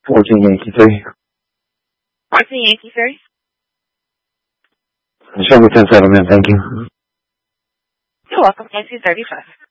14 Yankee 3. 14 Yankee 3. Show me 10-7, man. Thank you. You're welcome. 1935.